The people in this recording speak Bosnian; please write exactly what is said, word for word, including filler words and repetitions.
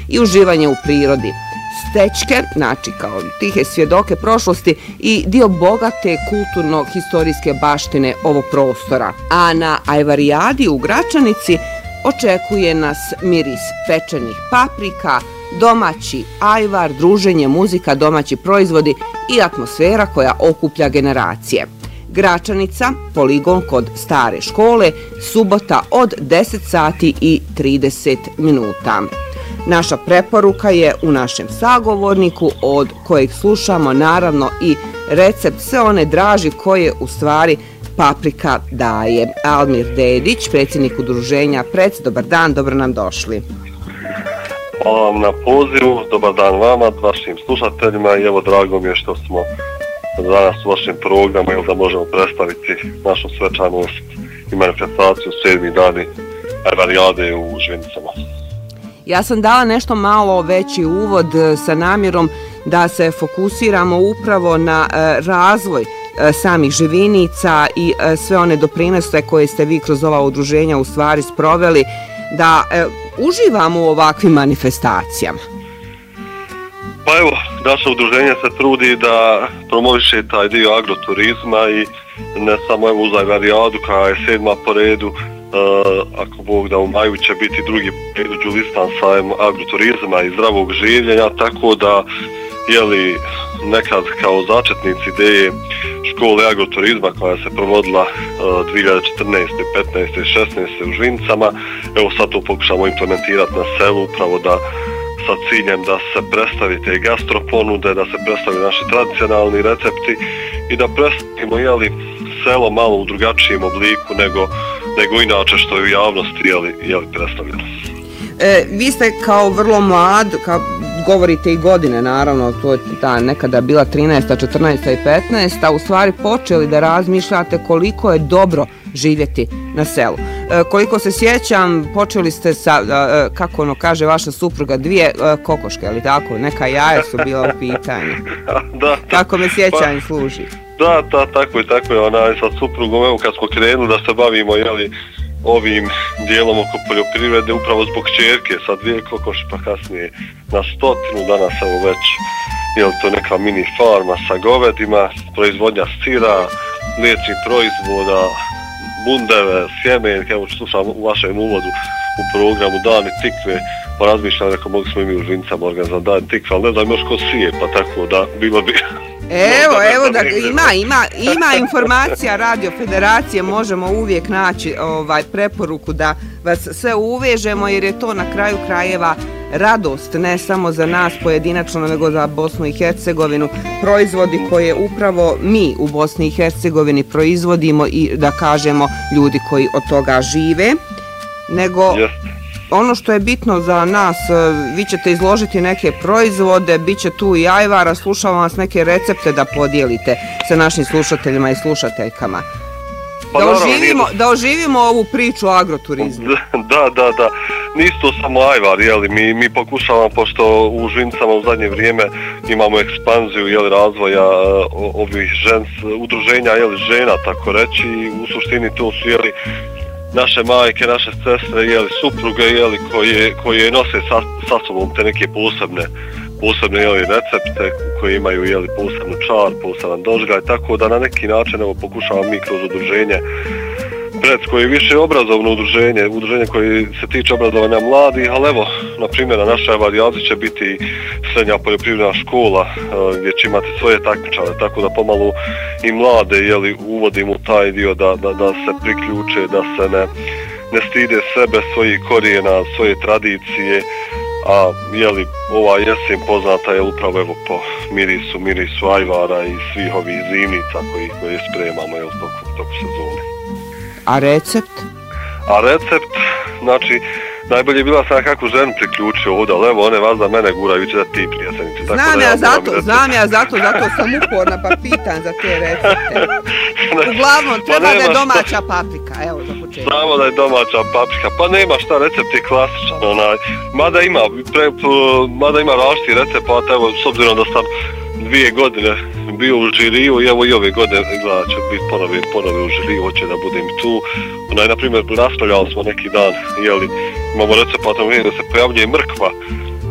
i uživanje u prirodi. Stečke, znači kao tihe svjedoke prošlosti i dio bogate kulturno-historijske baštine ovog prostora. A na ajvarijadi u Gračanici očekuje nas miris pečenih paprika, domaći ajvar, druženje, muzika, domaći proizvodi i atmosfera koja okuplja generacije. Gračanica, poligon kod stare škole, subota od deset sati i trideset minuta. Naša preporuka je u našem sagovorniku od kojeg slušamo naravno i recept sve one draži koje u stvari paprika daje. Almir Dedić, predsjednik udruženja Prec, dobar dan, dobro nam došli. Hvala vam na pozivu, dobar dan vama, vašim slušateljima i evo drago mi je što smo danas u vašem programu i da možemo predstaviti našu svečanost i manifestaciju sedmi dani ajvarijade u Živinicama. Ja sam dala nešto malo veći uvod sa namjerom da se fokusiramo upravo na razvoj samih Živinica i sve one doprinose koje ste vi kroz ova udruženja u stvari sproveli, da uživamo u ovakvim manifestacijama. Pa evo, naše udruženje se trudi da promoviše taj dio agroturizma i ne samo evo uz ajvarijadu koja je sedma po redu, Uh, ako Bog da u maju će biti drugi redu Đulistan sajem agroturizma i zdravog življenja, tako da jeli, nekad kao začetnici ideje škole agroturizma koja se provodila uh, dvije hiljade četrnaeste, petnaeste i šesnaeste u Živinicama, evo sad to pokušamo implementirati na selu upravo da sa ciljem da se predstavi te gastroponude, da se predstavi naši tradicionalni recepti i da predstavimo jeli, selo malo u drugačijem obliku nego nego inače što je u javnosti jeli, jeli predstavljeno. E, vi ste kao vrlo mlad, kao govorite i godine naravno, to je ta nekada bila trinaesta, četrnaesta i petnaesta, u stvari počeli da razmišljate koliko je dobro živjeti na selu. E, koliko se sjećam, počeli ste sa, e, kako ono kaže vaša supruga, dvije e, kokoške, ali tako, neka jaja su bila u pitanju. da, da. Kako me sjećanje pa... služi. Da, da, tako je, tako je, onaj sa suprugom, evo kad smo krenuli da se bavimo, jeli, ovim dijelom oko poljoprivrede, upravo zbog čerke, sa dvije kokoši, pa kasnije na stotinu, danas evo već, jel to neka mini farma sa govedima, proizvodnja sira, mliječnih proizvoda, bundeve, sjemen, evo slušam u vašem uvodu u programu Dani tikve, pa razmišljam, rekao, mogli smo i mi u Živinicama organizati Dani tikve, ali ne znam još ko sije, pa tako da bilo bi... Evo, evo da ima, ima, ima informacija Radio Federacije, možemo uvijek naći ovaj preporuku da vas sve uvežemo jer je to na kraju krajeva radost ne samo za nas pojedinačno nego za Bosnu i Hercegovinu, proizvodi koje upravo mi u Bosni i Hercegovini proizvodimo i da kažemo ljudi koji od toga žive, nego yes. Ono što je bitno za nas, vi ćete izložiti neke proizvode, bit će tu i ajvara, slušamo vas neke recepte da podijelite sa našim slušateljima i slušateljkama. Pa da, naravno, oživimo, da oživimo ovu priču o agroturizmu. Da, da, da. Nisu to samo ajvar, jeli, mi, mi pokušavamo, pošto u Živinicama u zadnje vrijeme imamo ekspanziju jeli, razvoja ovih žens, udruženja jeli, žena, tako reći, u suštini to su jeli, naše majke, naše sestre, jeli, supruge, jeli, koje, koje nose sa, sa sobom te neke posebne, posebne jeli, recepte koje imaju jeli, posebnu čar, poseban dožgaj, tako da na neki način evo, pokušavamo mi kroz udruženje Prec, koje je više obrazovno udruženje, udruženje koje se tiče obrazovanja mladih, ali evo, na primjer, na našoj avarijadi će biti srednja poljoprivredna škola gdje će imati svoje takmičare, tako da pomalo i mlade jeli, uvodimo u taj dio da, da, da se priključe, da se ne, ne stide sebe, svojih korijena, svoje tradicije, a jeli, ova jesen poznata je upravo evo, po mirisu, mirisu ajvara i svih ovih zimnica koji, koje spremamo jel, toku, toku sezone. A recept? A recept, znači, najbolje je bila sam nekakvu ženu priključio ovdje, ali evo one vas da mene guraju, vi će da ti prijateljice. Znam ja, ja zato, znam ja zato, zato sam uporna pa pitan za te recepte. Uglavnom, treba pa da je domaća šta... paprika, evo za početak. Znamo da je domaća paprika, pa nema šta, recept je klasičan, onaj, mada ima, pre, mada ima različiti recept, pa evo, s obzirom da sam dvije godine bio u žiriju i evo i ove godine gleda će biti ponove, ponove u žiriju, hoće da budem tu. Onaj, na primjer, raspravljali smo neki dan, jeli, imamo recept, pa da se pojavljuje mrkva